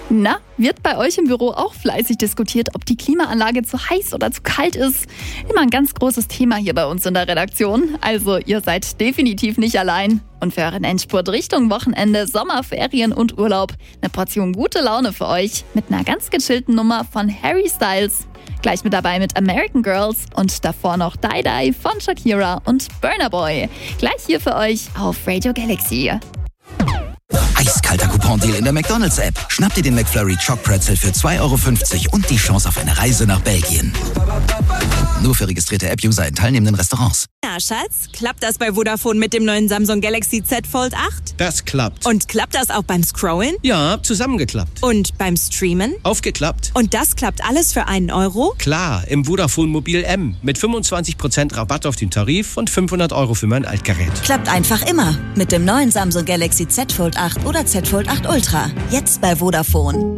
Na, wird bei euch im Büro auch fleißig diskutiert, ob die Klimaanlage zu heiß oder zu kalt ist? Immer ein ganz großes Thema hier bei uns in der Redaktion. Also ihr seid definitiv nicht allein. Und für euren Endspurt Richtung Wochenende, Sommerferien und Urlaub eine Portion gute Laune für euch mit einer ganz gechillten Nummer von Harry Styles. Gleich mit dabei mit American Girls und davor noch Die Die von Shakira und Burna Boy. Gleich hier für euch auf Radio Galaxy. Eiskalter Coupon-Deal in der McDonalds-App. Schnapp dir den McFlurry Choc Pretzel für 2,50 € und die Chance auf eine Reise nach Belgien. Nur für registrierte App-User in teilnehmenden Restaurants. Ja, Schatz, klappt das bei Vodafone mit dem neuen Samsung Galaxy Z Fold 8? Das klappt. Und klappt das auch beim Scrollen? Ja, zusammengeklappt. Und beim Streamen? Aufgeklappt. Und das klappt alles für 1 €? Klar, im Vodafone Mobil M. Mit 25% Rabatt auf den Tarif und 500 € für mein Altgerät. Klappt einfach immer. Mit dem neuen Samsung Galaxy Z Fold 8 oder Z Fold 8 Ultra. Jetzt bei Vodafone.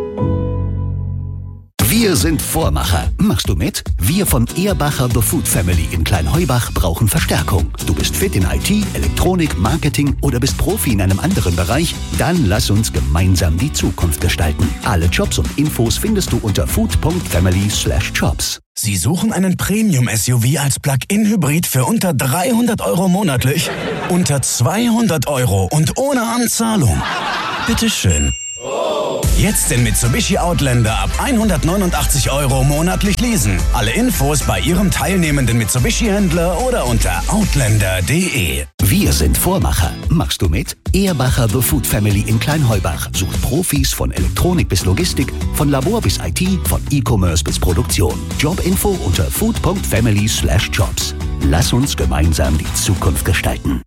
Wir sind Vormacher. Machst du mit? Wir von Ehrbacher The Food Family in Kleinheubach brauchen Verstärkung. Du bist fit in IT, Elektronik, Marketing oder bist Profi in einem anderen Bereich? Dann lass uns gemeinsam die Zukunft gestalten. Alle Jobs und Infos findest du unter food.family/jobs. Sie suchen einen Premium-SUV als Plug-in-Hybrid für unter 300 € monatlich? Unter 200 € und ohne Anzahlung? Bitteschön. Jetzt den Mitsubishi Outlander ab 189 € monatlich leasen. Alle Infos bei Ihrem teilnehmenden Mitsubishi-Händler oder unter outlander.de. Wir sind Vormacher. Machst du mit? Ehrbacher The Food Family in Kleinheubach sucht Profis von Elektronik bis Logistik, von Labor bis IT, von E-Commerce bis Produktion. Jobinfo unter food.family/jobs. Lass uns gemeinsam die Zukunft gestalten.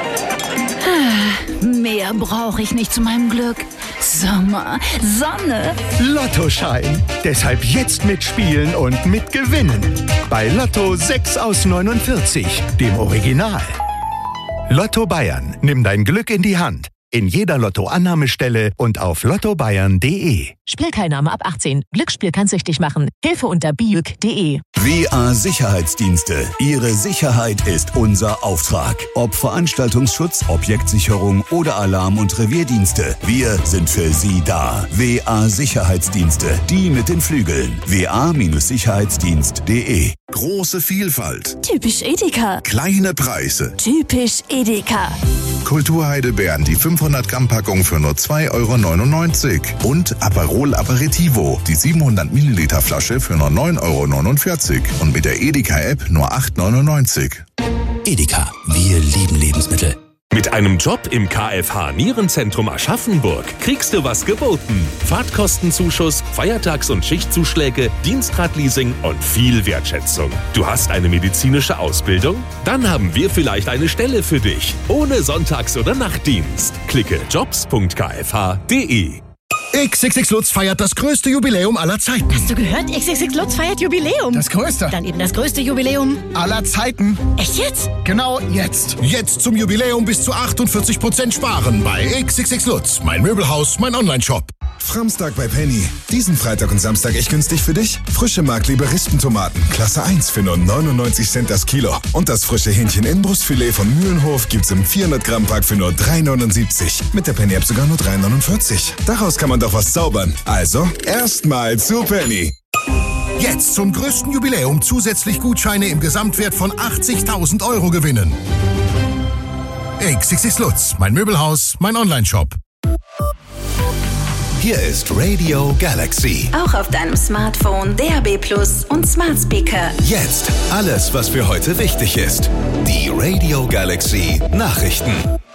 Mehr brauche ich nicht zu meinem Glück. Sommer, Sonne. Lottoschein. Deshalb jetzt mitspielen und mitgewinnen. Bei Lotto 6 aus 49, dem Original. Lotto Bayern. Nimm dein Glück in die Hand. In jeder Lotto-Annahmestelle und auf lottobayern.de. Spielteilnahme ab 18. Glücksspiel kann süchtig machen. Hilfe unter biüg.de. WA Sicherheitsdienste. Ihre Sicherheit ist unser Auftrag. Ob Veranstaltungsschutz, Objektsicherung oder Alarm- und Revierdienste. Wir sind für Sie da. WA Sicherheitsdienste. Die mit den Flügeln. wa-sicherheitsdienst.de. Große Vielfalt. Typisch Edeka. Kleine Preise. Typisch Edeka. Kulturheidelbeeren, die 500 Gramm Packung für nur 2,99 € und Aperol Aperitivo, die 700 Milliliter Flasche für nur 9,49 € und mit der Edeka-App nur 8,99 €. Edeka, wir lieben Lebensmittel. Mit einem Job im KFH Nierenzentrum Aschaffenburg kriegst du was geboten. Fahrtkostenzuschuss, Feiertags- und Schichtzuschläge, Dienstradleasing und viel Wertschätzung. Du hast eine medizinische Ausbildung? Dann haben wir vielleicht eine Stelle für dich. Ohne Sonntags- oder Nachtdienst. Klicke jobs.kfh.de. XXX Lutz feiert das größte Jubiläum aller Zeiten. Hast du gehört? XXX Lutz feiert Jubiläum. Das größte. Dann eben das größte Jubiläum aller Zeiten. Echt jetzt? Genau jetzt. Jetzt zum Jubiläum bis zu 48% sparen bei XXX Lutz. Mein Möbelhaus, mein Onlineshop. Framstag bei Penny. Diesen Freitag und Samstag echt günstig für dich. Frische Mark-Lieberistentomaten, Klasse 1 für nur 99 Cent das Kilo. Und das frische Hähnchen-Inbrustfilet von Mühlenhof gibt's im 400 Gramm Pack für nur 3,79. Mit der Penny-App sogar nur 3,49. Daraus kann man doch was zaubern. Also, erstmal zu Penny. Jetzt zum größten Jubiläum zusätzlich Gutscheine im Gesamtwert von 80.000 € gewinnen. XXX Lutz, mein Möbelhaus, mein Onlineshop. Hier ist Radio Galaxy. Auch auf deinem Smartphone, DAB+ und Smart Speaker. Jetzt alles, was für heute wichtig ist. Die Radio Galaxy Nachrichten.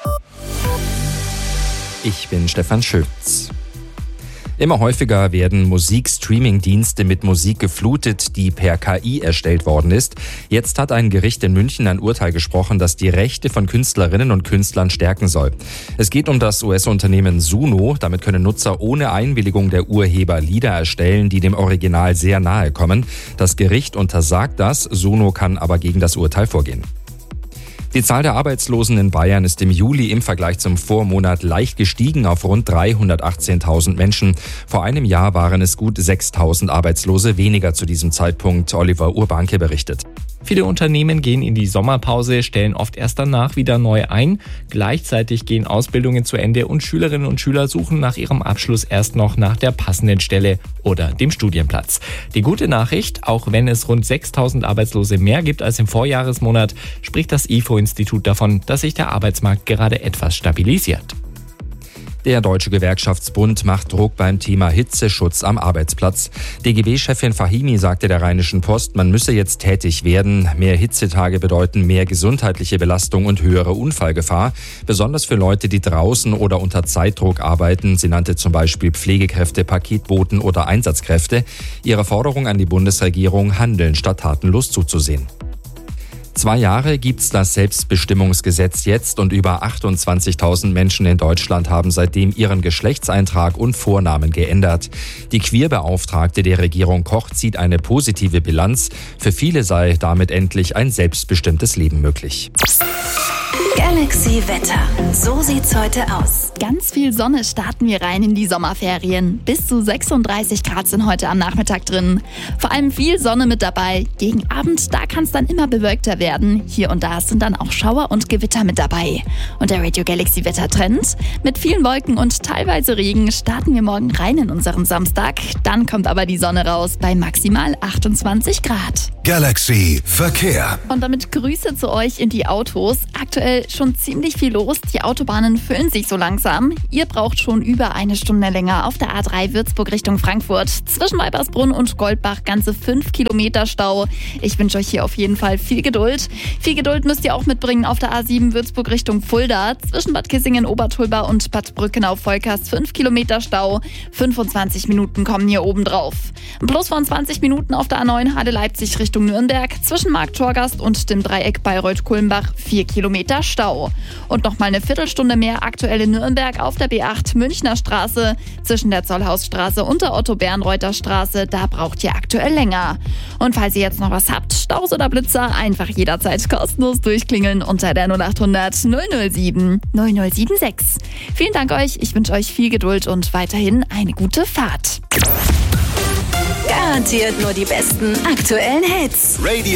Ich bin Stefan Schütz. Immer häufiger werden Musikstreaming-Dienste mit Musik geflutet, die per KI erstellt worden ist. Jetzt hat ein Gericht in München ein Urteil gesprochen, das die Rechte von Künstlerinnen und Künstlern stärken soll. Es geht um das US-Unternehmen Suno. Damit können Nutzer ohne Einwilligung der Urheber Lieder erstellen, die dem Original sehr nahe kommen. Das Gericht untersagt das. Suno kann aber gegen das Urteil vorgehen. Die Zahl der Arbeitslosen in Bayern ist im Juli im Vergleich zum Vormonat leicht gestiegen auf rund 318.000 Menschen. Vor einem Jahr waren es gut 6.000 Arbeitslose weniger zu diesem Zeitpunkt, Oliver Urbanke berichtet. Viele Unternehmen gehen in die Sommerpause, stellen oft erst danach wieder neu ein. Gleichzeitig gehen Ausbildungen zu Ende und Schülerinnen und Schüler suchen nach ihrem Abschluss erst noch nach der passenden Stelle oder dem Studienplatz. Die gute Nachricht, auch wenn es rund 6.000 Arbeitslose mehr gibt als im Vorjahresmonat, spricht das IFO-Institut davon, dass sich der Arbeitsmarkt gerade etwas stabilisiert. Der Deutsche Gewerkschaftsbund macht Druck beim Thema Hitzeschutz am Arbeitsplatz. DGB-Chefin Fahimi sagte der Rheinischen Post, man müsse jetzt tätig werden. Mehr Hitzetage bedeuten mehr gesundheitliche Belastung und höhere Unfallgefahr. Besonders für Leute, die draußen oder unter Zeitdruck arbeiten. Sie nannte zum Beispiel Pflegekräfte, Paketboten oder Einsatzkräfte. Ihre Forderung an die Bundesregierung, handeln statt tatenlos zuzusehen. 2 Jahre gibt's das Selbstbestimmungsgesetz jetzt und über 28.000 Menschen in Deutschland haben seitdem ihren Geschlechtseintrag und Vornamen geändert. Die Queerbeauftragte der Regierung Koch zieht eine positive Bilanz. Für viele sei damit endlich ein selbstbestimmtes Leben möglich. Galaxy Wetter. So sieht's heute aus. Ganz viel Sonne starten wir rein in die Sommerferien. Bis zu 36 Grad sind heute am Nachmittag drin. Vor allem viel Sonne mit dabei. Gegen Abend, da kann es dann immer bewölkter werden. Hier und da sind dann auch Schauer und Gewitter mit dabei. Und der Radio Galaxy Wettertrend? Mit vielen Wolken und teilweise Regen starten wir morgen rein in unseren Samstag. Dann kommt aber die Sonne raus bei maximal 28 Grad. Galaxy Verkehr. Und damit Grüße zu euch in die Autos. Aktuell schon ziemlich viel los. Die Autobahnen füllen sich so langsam. Ihr braucht schon über 1 Stunde länger auf der A3 Würzburg Richtung Frankfurt. Zwischen Weibersbrunn und Goldbach ganze 5 Kilometer Stau. Ich wünsche euch hier auf jeden Fall viel Geduld. Viel Geduld müsst ihr auch mitbringen auf der A7 Würzburg Richtung Fulda. Zwischen Bad Kissingen, Obertulba und Bad Brückenau-Volkers 5 Kilometer Stau. 25 Minuten kommen hier oben drauf. Ein Plus von 20 Minuten auf der A9 Halle-Leipzig Richtung Nürnberg. Zwischen Markt-Torgast und dem Dreieck Bayreuth-Kulmbach 4 Kilometer Stau. Und nochmal eine Viertelstunde mehr aktuell in Nürnberg auf der B8 Münchner Straße. Zwischen der Zollhausstraße und der Otto-Bernreuther Straße, da braucht ihr aktuell länger. Und falls ihr jetzt noch was habt, Staus oder Blitzer, einfach jederzeit kostenlos durchklingeln unter der 0800 007 0076. Vielen Dank euch, ich wünsche euch viel Geduld und weiterhin eine gute Fahrt. Garantiert nur die besten aktuellen Hits. Radio